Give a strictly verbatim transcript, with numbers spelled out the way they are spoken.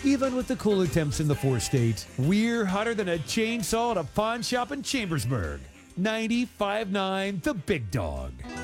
Even with the cooler temps in the four states, we're hotter than a chainsaw at a pawn shop in Chambersburg. ninety-five point nine The Big Dog.